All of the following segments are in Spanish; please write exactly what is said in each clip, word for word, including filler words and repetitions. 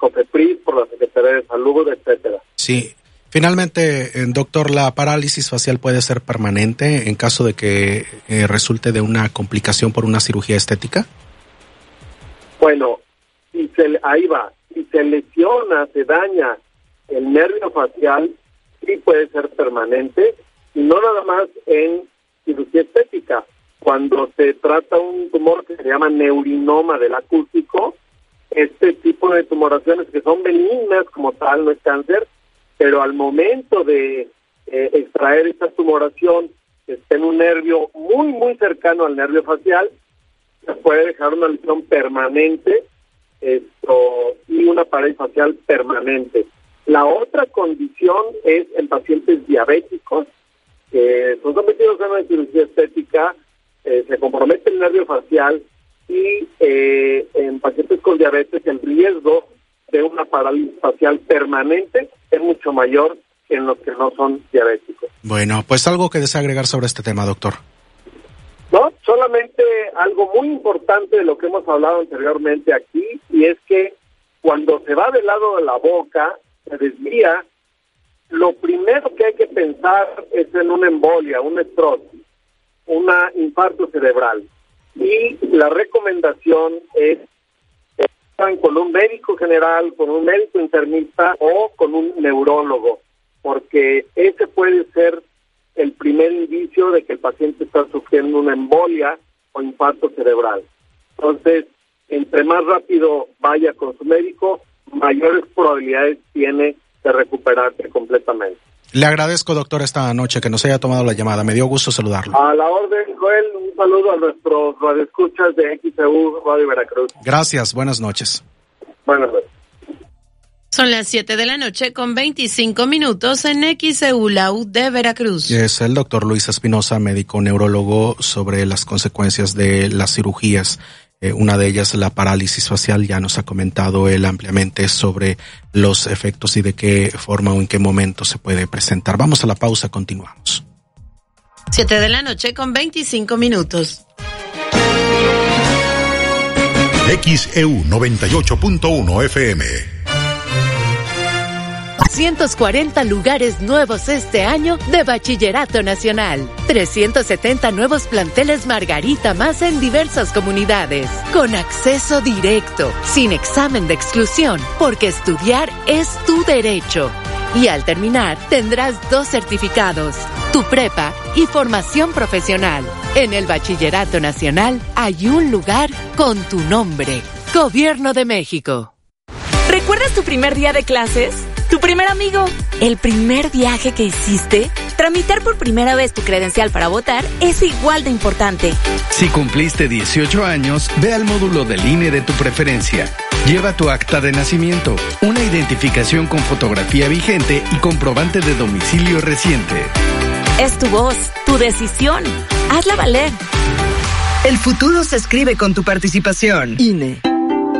COFEPRIS, por la Secretaría de Salud, etcétera. Sí. Finalmente, doctor, ¿la parálisis facial puede ser permanente en caso de que eh, resulte de una complicación por una cirugía estética? Bueno, si se, ahí va. Si se lesiona, se daña el nervio facial, sí puede ser permanente, y no nada más en cirugía estética. Cuando se trata un tumor que se llama neurinoma del acústico, este tipo de tumoraciones que son benignas como tal, no es cáncer, pero al momento de eh, extraer esta tumoración, que está en un nervio muy, muy cercano al nervio facial, se puede dejar una lesión permanente esto, y una pared facial permanente. La otra condición es en pacientes diabéticos, que son sometidos a una cirugía estética, eh, se compromete el nervio facial, y eh, en pacientes con diabetes el riesgo de una parálisis facial permanente es mucho mayor que en los que no son diabéticos. Bueno, pues algo que desagregar sobre este tema, doctor. No, solamente algo muy importante de lo que hemos hablado anteriormente aquí, y es que cuando se va del lado de la boca, se desvía, lo primero que hay que pensar es en una embolia, un estrosis, un infarto cerebral. Y la recomendación es que estén con un médico general, con un médico internista o con un neurólogo, porque ese puede ser el primer indicio de que el paciente está sufriendo una embolia o infarto cerebral. Entonces, entre más rápido vaya con su médico, mayores probabilidades tiene de recuperarse completamente. Le agradezco, doctor, esta noche que nos haya tomado la llamada. Me dio gusto saludarlo. A la orden, Joel. Un saludo a nuestros radioescuchas de X E U Radio Veracruz. Gracias. Buenas noches. Buenas noches. Son las siete de la noche con veinticinco minutos en X E U, la U de Veracruz. Es el doctor Luis Espinosa, médico neurólogo, sobre las consecuencias de las cirugías. Eh, una de ellas, la parálisis facial. Ya nos ha comentado él ampliamente sobre los efectos y de qué forma o en qué momento se puede presentar. Vamos a la pausa, continuamos. siete de la noche con veinticinco minutos. X E U noventa y ocho punto uno F M. trescientos cuarenta lugares nuevos este año de Bachillerato Nacional. trescientos setenta nuevos planteles Margarita más en diversas comunidades. Con acceso directo, sin examen de exclusión, porque estudiar es tu derecho. Y al terminar, tendrás dos certificados, tu prepa y formación profesional. En el Bachillerato Nacional hay un lugar con tu nombre. Gobierno de México. ¿Recuerdas tu primer día de clases? ¿Tu primer amigo? ¿El primer viaje que hiciste? Tramitar por primera vez tu credencial para votar es igual de importante. Si cumpliste dieciocho años, ve al módulo del I N E de tu preferencia. Lleva tu acta de nacimiento, una identificación con fotografía vigente y comprobante de domicilio reciente. Es tu voz, tu decisión. Hazla valer. El futuro se escribe con tu participación. I N E.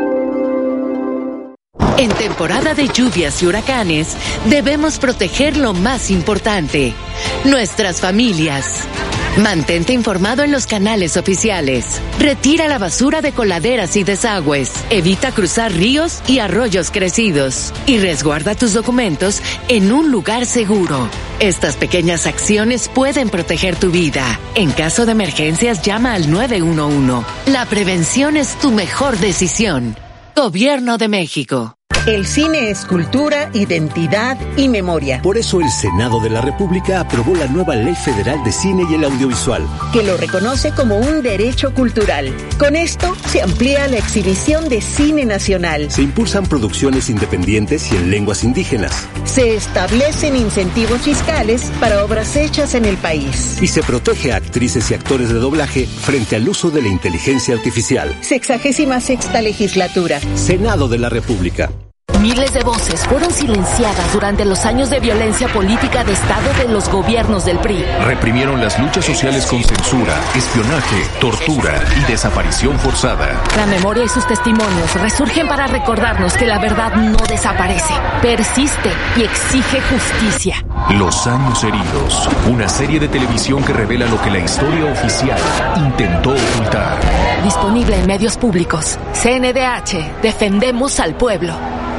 En temporada de lluvias y huracanes, debemos proteger lo más importante, nuestras familias. Mantente informado en los canales oficiales. Retira la basura de coladeras y desagües. Evita cruzar ríos y arroyos crecidos. Y resguarda tus documentos en un lugar seguro. Estas pequeñas acciones pueden proteger tu vida. En caso de emergencias, llama al nueve uno uno. La prevención es tu mejor decisión. Gobierno de México. El cine es cultura, identidad y memoria. Por eso el Senado de la República aprobó la nueva Ley Federal de Cine y el Audiovisual, que lo reconoce como un derecho cultural. Con esto se amplía la exhibición de cine nacional. Se impulsan producciones independientes y en lenguas indígenas. Se establecen incentivos fiscales para obras hechas en el país. Y se protege a actrices y actores de doblaje frente al uso de la inteligencia artificial. Sexagésima sexta legislatura. Senado de la República. Miles de voces fueron silenciadas durante los años de violencia política de Estado de los gobiernos del P R I. Reprimieron las luchas sociales con censura, espionaje, tortura y desaparición forzada. La memoria y sus testimonios resurgen para recordarnos que la verdad no desaparece, persiste y exige justicia. Los años heridos, una serie de televisión que revela lo que la historia oficial intentó ocultar. Disponible en medios públicos. C N D H, defendemos al pueblo.